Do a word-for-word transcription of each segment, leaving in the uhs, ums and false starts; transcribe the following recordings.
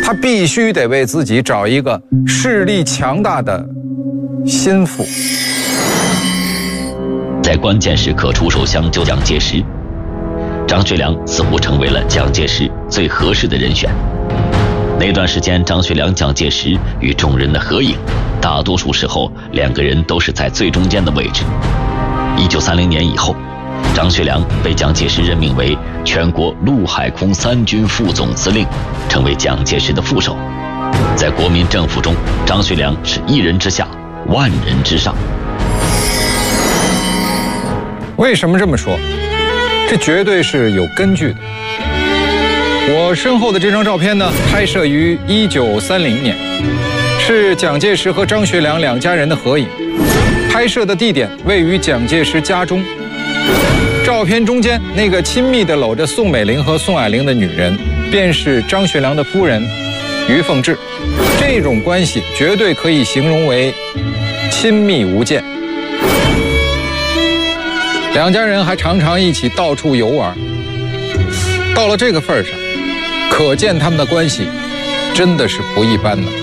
他必须得为自己找一个势力强大的心腹。 在关键时刻出手相救蒋介石，张学良似乎成为了蒋介石最合适的人选。那段时间，张学良、蒋介石与众人的合影，大多数时候两个人都是在最中间的位置。一九三零年以后，张学良被蒋介石任命为全国陆海空三军副总司令，成为蒋介石的副手。在国民政府中，张学良是一人之下，万人之上。 为什么这么说？这绝对是有根据的。我身后的这张照片呢，拍摄于一九三零年，是蒋介石和张学良两家人的合影。拍摄的地点位于蒋介石家中。照片中间那个亲密地搂着宋美龄和宋霭龄的女人，便是张学良的夫人于凤至。这种关系绝对可以形容为亲密无间。两家人还常常一起到处游玩。到了这个份上，可见他们的关系真的是不一般呢。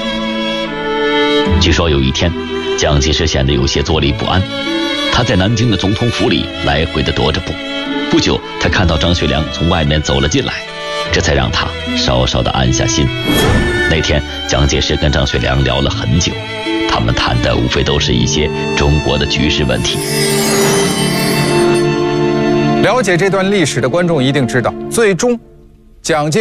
据说有一天，蒋介石显得有些坐立不安，他在南京的总统府里来回的踱着步。不久，他看到张学良从外面走了进来，这才让他稍稍的安下心。那天，蒋介石跟张学良聊了很久，他们谈的无非都是一些中国的局势问题。 了解这段历史的观众一定知道，最终蒋介